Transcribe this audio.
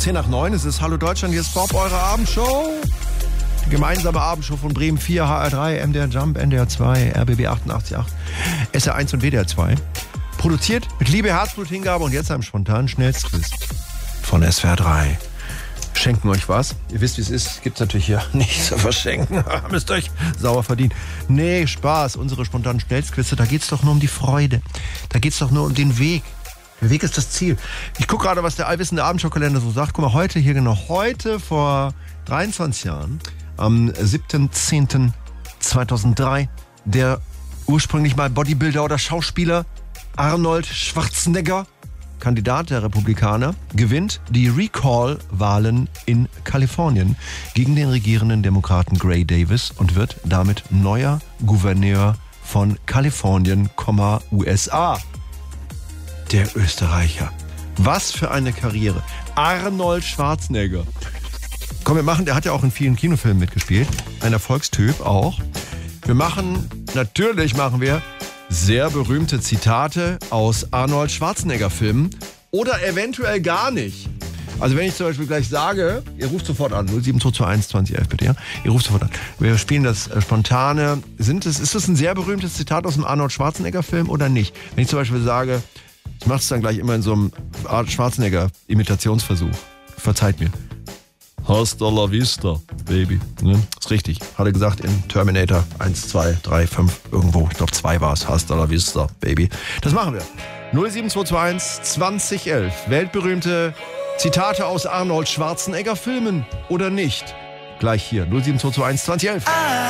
10 nach 9, es ist Hallo Deutschland, hier ist Bob, eure Abendshow. Die gemeinsame Abendshow von Bremen 4, HR3, MDR Jump, NDR 2, RBB 88.8, SR1 und WDR 2. Produziert mit Liebe, Herzblut, Hingabe und jetzt einem spontanen Schnellstquiz von SWR 3. Schenken euch was. Ihr wisst, wie es ist. Gibt's natürlich hier nichts zu verschenken. Müsst euch sauer verdienen. Nee, Spaß. Unsere spontanen Schnellstquizze, da geht's doch nur um die Freude. Da geht's doch nur um den Weg. Der Weg ist das Ziel. Ich gucke gerade, was der allwissende Abendshowkalender so sagt. Guck mal, heute vor 23 Jahren, am 7.10.2003, der ursprünglich mal Bodybuilder oder Schauspieler Arnold Schwarzenegger, Kandidat der Republikaner, gewinnt die Recall-Wahlen in Kalifornien gegen den regierenden Demokraten Gray Davis und wird damit neuer Gouverneur von Kalifornien, USA. Der Österreicher. Was für eine Karriere. Arnold Schwarzenegger. Komm, der hat ja auch in vielen Kinofilmen mitgespielt. Ein Erfolgstyp auch. Natürlich machen wir sehr berühmte Zitate aus Arnold Schwarzenegger-Filmen oder eventuell gar nicht. Also wenn ich zum Beispiel gleich sage, ihr ruft sofort an, 07221 2011 bitte, ja? Ihr ruft sofort an. Wir spielen das spontane. Ist das ein sehr berühmtes Zitat aus einem Arnold Schwarzenegger-Film oder nicht? Wenn ich zum Beispiel sage, ich mache es dann gleich immer in so einem Arnold Schwarzenegger-Imitationsversuch. Verzeiht mir. Hasta la vista, Baby. Ne? Ist richtig. Hat er gesagt in Terminator 1, 2, 3, 5, irgendwo. Ich glaube 2 war es. Hasta la vista, Baby. Das machen wir. 07221 2011. Weltberühmte Zitate aus Arnold Schwarzenegger Filmen oder nicht? Gleich hier. 07221 2011.